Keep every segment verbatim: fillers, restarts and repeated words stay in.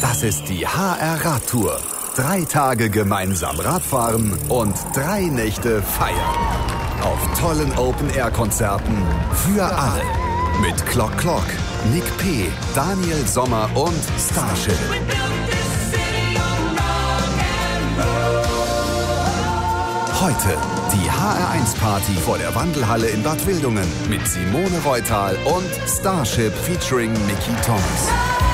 Das ist die H R-Radtour. Drei Tage gemeinsam Radfahren und drei Nächte feiern. Auf tollen Open-Air-Konzerten für alle. Mit Clock Clock, Nick P., Daniel Sommer und Starship. Heute die H R eins Party vor der Wandelhalle in Bad Wildungen mit Simone Reutal und Starship featuring Mickey Thomas.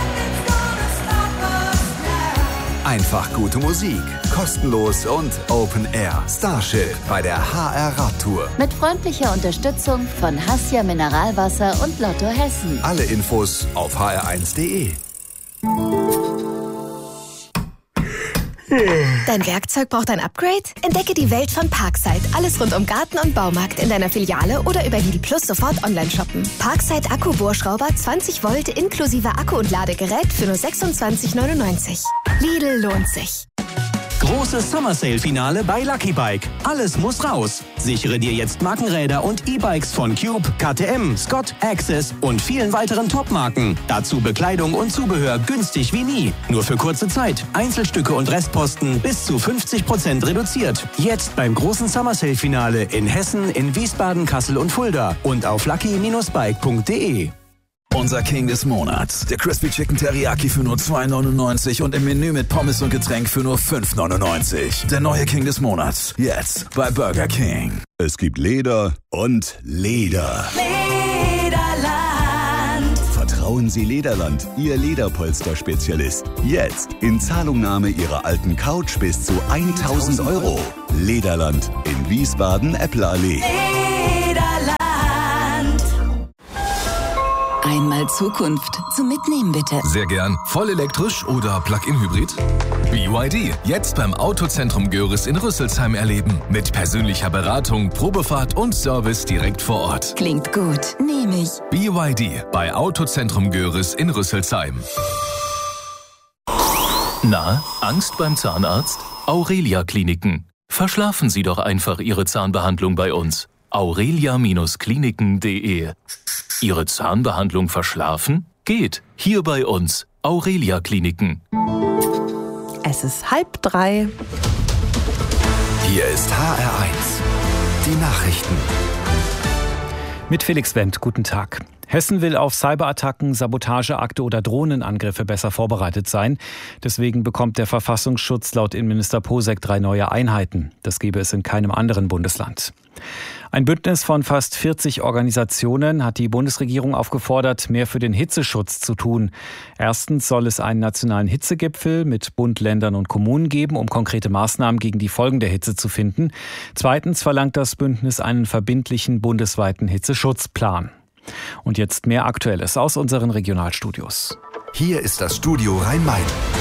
Einfach gute Musik, kostenlos und Open Air. Starship bei der H R-Radtour. Mit freundlicher Unterstützung von Hassia Mineralwasser und Lotto Hessen. Alle Infos auf h r eins punkt d e. Dein Werkzeug braucht ein Upgrade? Entdecke die Welt von Parkside. Alles rund um Garten und Baumarkt in deiner Filiale oder über Lidl Plus sofort online shoppen. Parkside Akku-Bohrschrauber zwanzig Volt inklusive Akku und Ladegerät für nur sechsundzwanzig neunundneunzig. Lidl lohnt sich. Großes Summer Sale Finale bei Lucky Bike. Alles muss raus. Sichere dir jetzt Markenräder und E-Bikes von Cube, K T M, Scott, Access und vielen weiteren Top-Marken. Dazu Bekleidung und Zubehör günstig wie nie. Nur für kurze Zeit. Einzelstücke und Restposten bis zu fünfzig Prozent reduziert. Jetzt beim großen Summer Sale Finale in Hessen, in Wiesbaden, Kassel und Fulda und auf lucky Bindestrich bike punkt d e. Unser King des Monats. Der Crispy Chicken Teriyaki für nur zwei neunundneunzig und im Menü mit Pommes und Getränk für nur fünf neunundneunzig. Der neue King des Monats. Jetzt bei Burger King. Es gibt Leder und Leder. Lederland. Vertrauen Sie Lederland, Ihr Lederpolster-Spezialist. Jetzt in Zahlungnahme Ihrer alten Couch bis zu tausend Euro. Lederland in Wiesbaden-Äpplerallee. Lederland. Einmal Zukunft zum Mitnehmen, bitte. Sehr gern. Voll elektrisch oder Plug-in-Hybrid? B Y D. Jetzt beim Autozentrum Görres in Rüsselsheim erleben. Mit persönlicher Beratung, Probefahrt und Service direkt vor Ort. Klingt gut. Nehme ich. B Y D. Bei Autozentrum Görres in Rüsselsheim. Na, Angst beim Zahnarzt? Aurelia Kliniken. Verschlafen Sie doch einfach Ihre Zahnbehandlung bei uns. aurelia Kliniken punkt d e. Ihre Zahnbehandlung verschlafen? Geht. Hier bei uns. Aurelia Kliniken. Es ist halb drei. Hier ist H R eins. Die Nachrichten. Mit Felix Wendt, guten Tag. Hessen will auf Cyberattacken, Sabotageakte oder Drohnenangriffe besser vorbereitet sein. Deswegen bekommt der Verfassungsschutz laut Innenminister Posek drei neue Einheiten. Das gäbe es in keinem anderen Bundesland. Ein Bündnis von fast vierzig Organisationen hat die Bundesregierung aufgefordert, mehr für den Hitzeschutz zu tun. Erstens soll es einen nationalen Hitzegipfel mit Bund, Ländern und Kommunen geben, um konkrete Maßnahmen gegen die Folgen der Hitze zu finden. Zweitens verlangt das Bündnis einen verbindlichen bundesweiten Hitzeschutzplan. Und jetzt mehr Aktuelles aus unseren Regionalstudios. Hier ist das Studio Rhein-Main.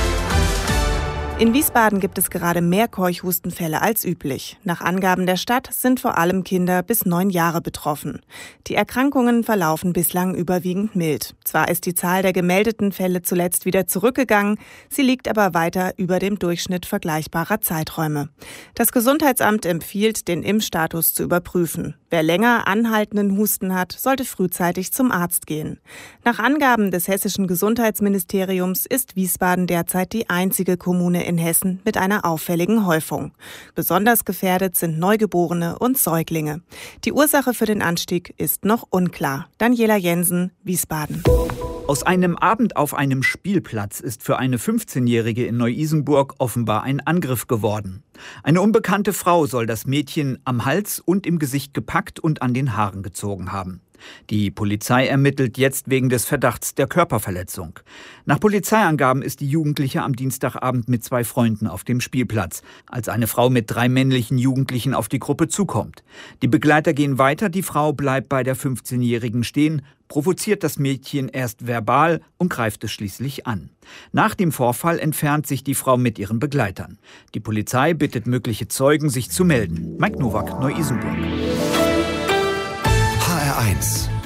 In Wiesbaden gibt es gerade mehr Keuchhustenfälle als üblich. Nach Angaben der Stadt sind vor allem Kinder bis neun Jahre betroffen. Die Erkrankungen verlaufen bislang überwiegend mild. Zwar ist die Zahl der gemeldeten Fälle zuletzt wieder zurückgegangen, sie liegt aber weiter über dem Durchschnitt vergleichbarer Zeiträume. Das Gesundheitsamt empfiehlt, den Impfstatus zu überprüfen. Wer länger anhaltenden Husten hat, sollte frühzeitig zum Arzt gehen. Nach Angaben des hessischen Gesundheitsministeriums ist Wiesbaden derzeit die einzige Kommune in Hessen mit einer auffälligen Häufung. Besonders gefährdet sind Neugeborene und Säuglinge. Die Ursache für den Anstieg ist noch unklar. Daniela Jensen, Wiesbaden. Aus einem Abend auf einem Spielplatz ist für eine fünfzehnjährige in Neu-Isenburg offenbar ein Angriff geworden. Eine unbekannte Frau soll das Mädchen am Hals und im Gesicht gepackt und an den Haaren gezogen haben. Die Polizei ermittelt jetzt wegen des Verdachts der Körperverletzung. Nach Polizeiangaben ist die Jugendliche am Dienstagabend mit zwei Freunden auf dem Spielplatz, als eine Frau mit drei männlichen Jugendlichen auf die Gruppe zukommt. Die Begleiter gehen weiter, die Frau bleibt bei der fünfzehnjährigen stehen, provoziert das Mädchen erst verbal und greift es schließlich an. Nach dem Vorfall entfernt sich die Frau mit ihren Begleitern. Die Polizei bittet mögliche Zeugen, sich zu melden. Mike Nowak, Neu-Isenburg. H R eins.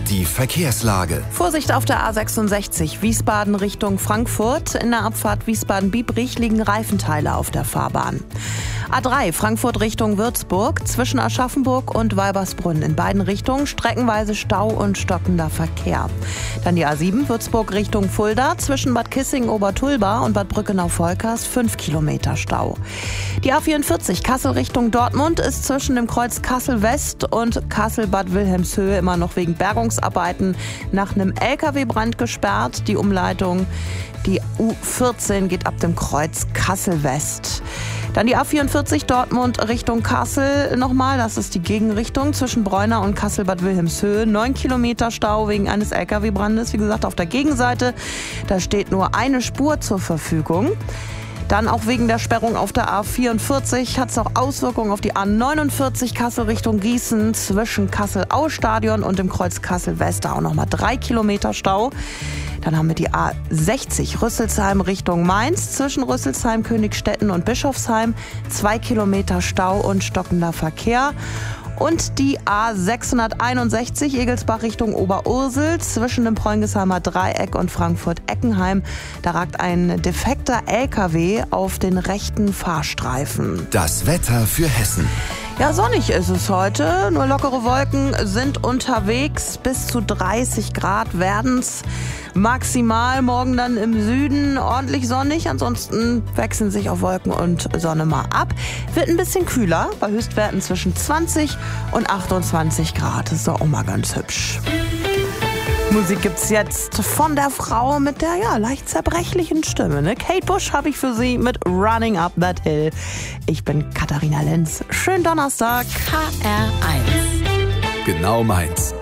die Verkehrslage. Vorsicht auf der A sechsundsechzig, Wiesbaden Richtung Frankfurt. In der Abfahrt Wiesbaden-Biebrich liegen Reifenteile auf der Fahrbahn. A drei, Frankfurt Richtung Würzburg, zwischen Aschaffenburg und Weibersbrunn. In beiden Richtungen streckenweise Stau und stockender Verkehr. Dann die A sieben, Würzburg Richtung Fulda, zwischen Bad Kissingen-Obertulba und Bad Brückenau-Volkers, fünf Kilometer Stau. Die A vierundvierzig, Kassel Richtung Dortmund, ist zwischen dem Kreuz Kassel West und Kassel-Bad Wilhelmshöhe immer noch wegen Bergungsarbeiten nach einem L K W-Brand gesperrt. Die Umleitung, die U vierzehn, geht ab dem Kreuz Kassel West. Dann die A vierundvierzig Dortmund Richtung Kassel nochmal. Das ist die Gegenrichtung zwischen Bräuna und Kassel-Bad Wilhelmshöhe. Neun Kilometer Stau wegen eines L K W-Brandes. Wie gesagt, auf der Gegenseite, da steht nur eine Spur zur Verfügung. Dann auch wegen der Sperrung auf der A vierundvierzig hat es auch Auswirkungen auf die A neunundvierzig Kassel Richtung Gießen zwischen Kassel-Aue-Stadion und dem Kreuz Kassel-West. Da auch nochmal drei Kilometer Stau. Dann haben wir die A sechzig Rüsselsheim Richtung Mainz zwischen Rüsselsheim, Königstetten und Bischofsheim. Zwei Kilometer Stau und stockender Verkehr. Und die A sechshunderteinundsechzig Egelsbach Richtung Oberursel zwischen dem Preungesheimer Dreieck und Frankfurt-Eckenheim. Da ragt ein defekter L K W auf den rechten Fahrstreifen. Das Wetter für Hessen. Ja, sonnig ist es heute. Nur lockere Wolken sind unterwegs. Bis zu dreißig Grad werden's. Maximal morgen dann im Süden ordentlich sonnig. Ansonsten wechseln sich auch Wolken und Sonne mal ab. Wird ein bisschen kühler, bei Höchstwerten zwischen zwanzig und achtundzwanzig Grad. Das ist doch auch mal ganz hübsch. Musik gibt's jetzt von der Frau mit der ja leicht zerbrechlichen Stimme. Ne? Kate Bush habe ich für Sie mit Running Up That Hill. Ich bin Katharina Lenz. Schönen Donnerstag. H R eins. Genau meins.